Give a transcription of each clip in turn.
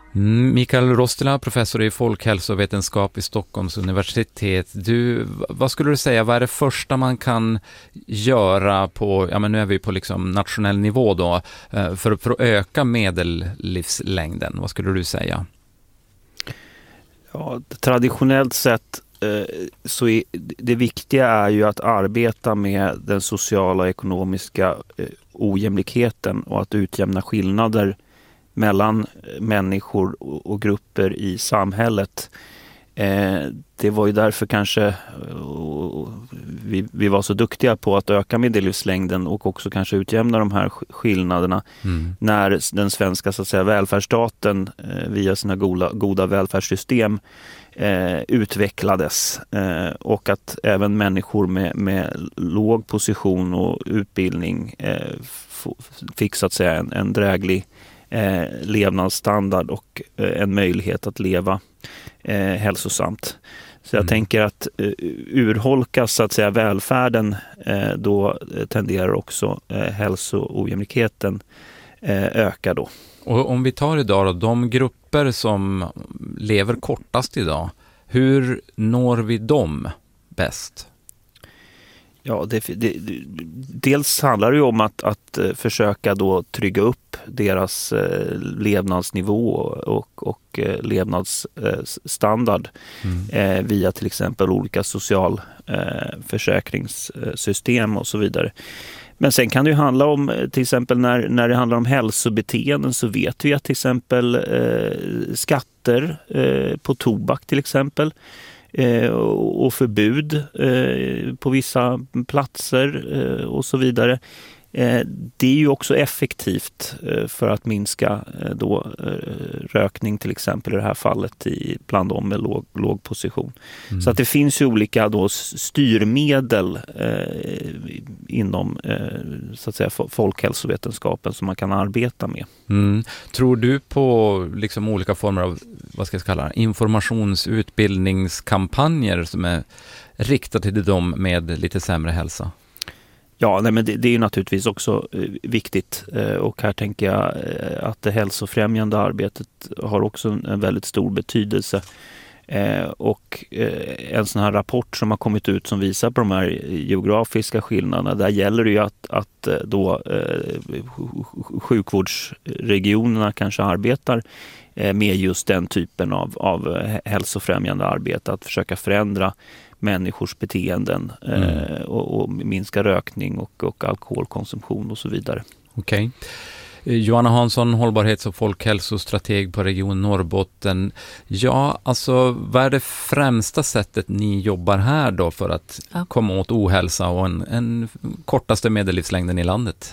Mikael Rostila, professor i folkhälsovetenskap i Stockholms universitet. Vad skulle du säga, vad är det första man kan göra på, nu är vi på liksom nationell nivå då, för att öka medellivslängden? Vad skulle du säga? Ja, traditionellt sett så är det viktiga är ju att arbeta med den sociala och ekonomiska ojämlikheten och att utjämna skillnader mellan människor och grupper i samhället. Det var ju därför kanske vi var så duktiga på att öka medellivslängden och också kanske utjämna de här skillnaderna när den svenska så att säga, välfärdsstaten via sina goda välfärdssystem utvecklades och att även människor med låg position och utbildning fick så att säga en dräglig levnadsstandard och en möjlighet att leva hälsosamt. Så jag tänker att urholkas så att säga välfärden, då tenderar också hälsoojämlikheten öka då. Och om vi tar idag då, de grupper som lever kortast idag, hur når vi dem bäst? Ja, dels handlar det ju om att försöka då trygga upp deras levnadsnivå och levnadsstandard via till exempel olika socialförsäkringssystem och så vidare. Men sen kan det ju handla om, till exempel när det handlar om hälsobeteenden så vet vi att till exempel skatter på tobak till exempel och förbud på vissa platser och så vidare. Det är ju också effektivt för att minska då rökning till exempel i det här fallet bland dem med låg position. Så att det finns ju olika då styrmedel inom så att säga folkhälsovetenskapen som man kan arbeta med. Tror du på liksom olika former av informationsutbildningskampanjer som är riktade till dem med lite sämre hälsa? Ja, men det är ju naturligtvis också viktigt och här tänker jag att det hälsofrämjande arbetet har också en väldigt stor betydelse. Och en sån här rapport som har kommit ut som visar på de här geografiska skillnaderna, där gäller det ju att då sjukvårdsregionerna kanske arbetar med just den typen av hälsofrämjande arbete, att försöka förändra människors beteenden och minska rökning och alkoholkonsumtion och så vidare. Okej. Johanna Hansson, hållbarhets- och folkhälsostrateg på Region Norrbotten. Ja, alltså vad är det främsta sättet ni jobbar här då för att komma åt ohälsa och en kortaste medellivslängden i landet?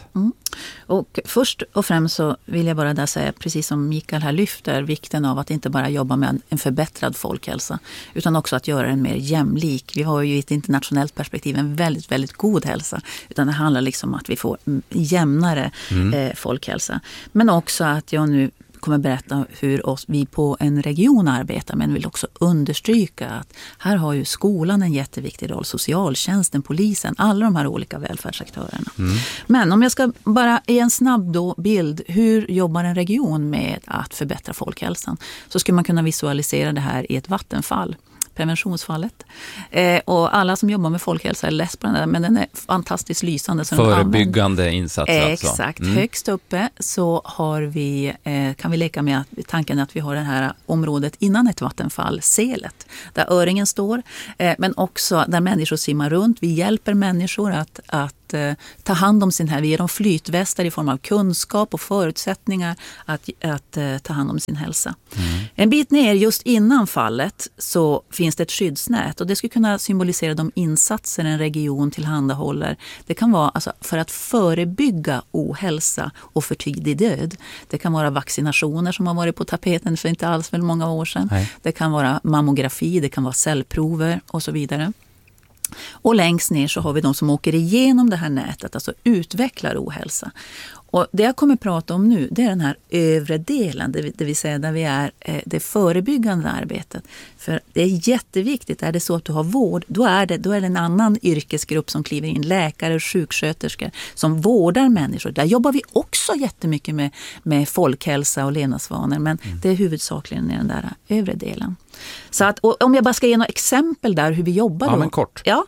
Och först och främst så vill jag bara där säga, precis som Mikael här lyfter, vikten av att inte bara jobba med en förbättrad folkhälsa utan också att göra den mer jämlik. Vi har ju i ett internationellt perspektiv en väldigt, väldigt god hälsa, utan det handlar liksom om att vi får jämnare folkhälsa. Men också att jag nu kommer berätta hur vi på en region arbetar, men vill också understryka att här har ju skolan en jätteviktig roll, socialtjänsten, polisen, alla de här olika välfärdsaktörerna. Men om jag ska bara i en snabb bild, hur jobbar en region med att förbättra folkhälsan, så skulle man kunna visualisera det här i ett vattenfall. Preventionsfallet. Och alla som jobbar med folkhälsa är less på den där, men den är fantastiskt lysande. Så förebyggande insatser alltså. Exakt. Högst uppe så har vi, kan vi leka med tanken att vi har det här området innan ett vattenfall, Selet, där öringen står, men också där människor simmar runt. Vi hjälper människor att ta hand om sin hälsa. Vi ger dem flytvästar i form av kunskap och förutsättningar att ta hand om sin hälsa. En bit ner just innan fallet så finns det ett skyddsnät, och det skulle kunna symbolisera de insatser en region tillhandahåller. Det kan vara alltså för att förebygga ohälsa och för tidig död. Det kan vara vaccinationer som har varit på tapeten för inte alls för många år sedan. Nej. Det kan vara mammografi, det kan vara cellprover och så vidare. Och längst ner så har vi de som åker igenom det här nätet, alltså utvecklar ohälsa. Och det jag kommer att prata om nu, det är den här övre delen, det vill säga där vi är det förebyggande arbetet. För det är jätteviktigt, är det så att du har vård, då är det en annan yrkesgrupp som kliver in, läkare, sjuksköterskor som vårdar människor. Där jobbar vi också jättemycket med folkhälsa och levnadsvanor, men det är huvudsakligen i den där övre delen. Så att, och om jag bara ska ge några exempel där hur vi jobbar. Ja, men kort. Ja,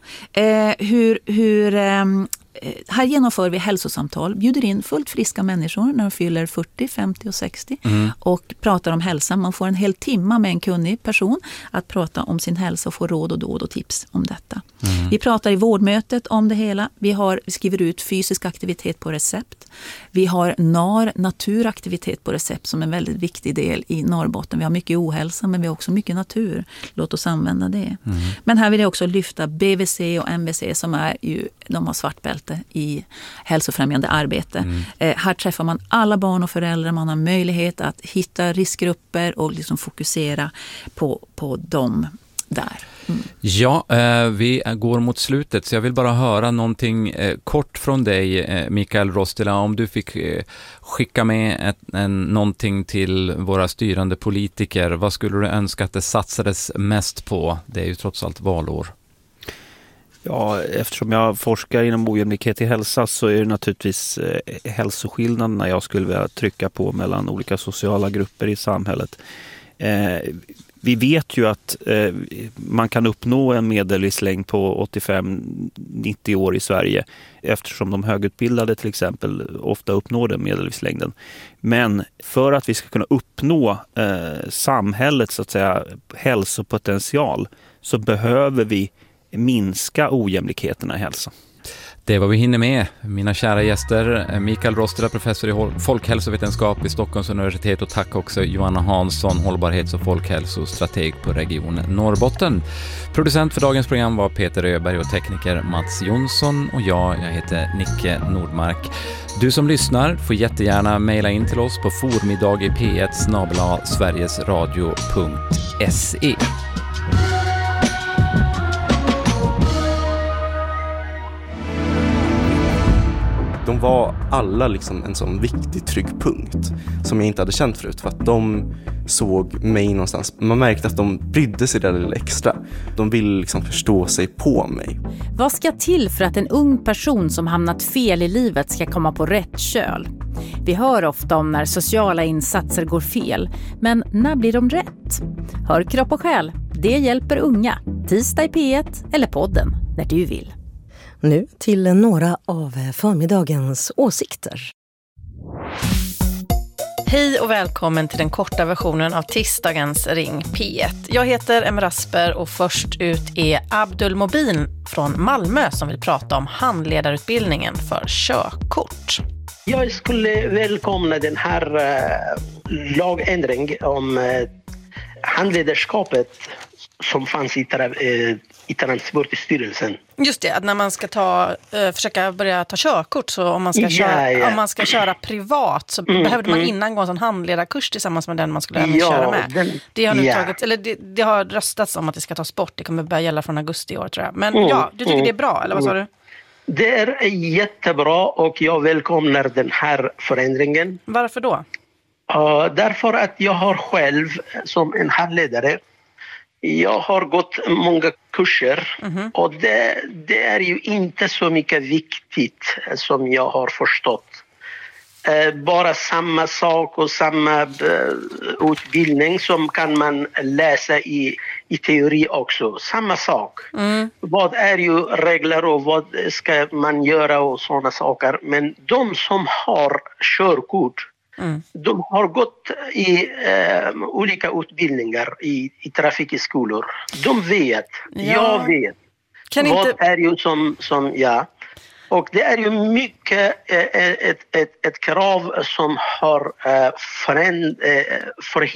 här genomför vi hälsosamtal, bjuder in fullt friska människor när de fyller 40, 50 och 60 och pratar om hälsa. Man får en hel timme med en kunnig person att prata om sin hälsa och få råd och dåd och tips om detta. Vi pratar i vårdmötet om det hela. Vi skriver ut fysisk aktivitet på recept. Vi har naturaktivitet på recept som en väldigt viktig del i Norrbotten. Vi har mycket ohälsa, men vi har också mycket natur. Låt oss använda det. Men här vill jag också lyfta BVC och MVC som de har svartbälte i hälsofrämjande arbete. Här träffar man alla barn och föräldrar. Man har möjlighet att hitta riskgrupper och liksom fokusera på dem där. Ja, vi går mot slutet, så jag vill bara höra någonting kort från dig, Mikael Rostila, om du fick skicka med någonting till våra styrande politiker. Vad skulle du önska att det satsades mest på? Det är ju trots allt valår. Ja, eftersom jag forskar inom ojämlikhet i hälsa så är det naturligtvis hälsoskillnaderna jag skulle vilja trycka på mellan olika sociala grupper i samhället. Vi vet ju att man kan uppnå en medellivslängd på 85-90 år i Sverige eftersom de högutbildade till exempel ofta uppnår den medellivslängden. Men för att vi ska kunna uppnå samhällets så att säga, hälsopotential så behöver vi minska ojämlikheterna i hälsa. Det var vi hinner med. Mina kära gäster, Mikael Rostila, professor i folkhälsovetenskap vid Stockholms universitet, och tack också Johanna Hansson, hållbarhets- och folkhälsostrateg på Region Norrbotten. Producent för dagens program var Peter Öberg och tekniker Mats Jonsson, och jag heter Nicke Nordmark. Du som lyssnar får jättegärna mejla in till oss på formidagip1@sverigesradio.se. De var alla liksom en sån viktig tryggpunkt som jag inte hade känt förut, för att de såg mig någonstans. Man märkte att de brydde sig där lite extra. De ville liksom förstå sig på mig. Vad ska till för att en ung person som hamnat fel i livet ska komma på rätt köl? Vi hör ofta om när sociala insatser går fel, men när blir de rätt? Hör Kropp och själ, det hjälper unga. Tisdag i P1 eller podden när du vill. Nu till några av förmiddagens åsikter. Hej och välkommen till den korta versionen av tisdagens Ring P1. Jag heter Emma Rasper och först ut är Abdul Mobin från Malmö som vill prata om handledarutbildningen för körkort. Jag skulle välkomna den här lagändringen om handledarskapet som fanns i Transportstyrelsen. Just det, att när man ska försöka börja ta körkort, så om man ska köra privat så behövde man innan gå en sån handledarkurs tillsammans med den man skulle köra med. Det har nu det har röstats om att det ska tas bort. Det kommer börja gälla från augusti i år, tror jag. Men du tycker det är bra, eller vad sa du? Det är jättebra och jag välkomnar den här förändringen. Varför då? Därför att jag har själv som en handledare, jag har gått många kurser och det är ju inte så mycket viktigt som jag har förstått. Bara samma sak och samma utbildning som kan man läsa i teori också. Samma sak. Vad är ju regler och vad ska man göra och sådana saker. Men de som har körkort, de har gått i olika utbildningar i trafikskolor. De vet, jag vet. Är ju som jag. Och det är ju mycket ett krav som har förhindrat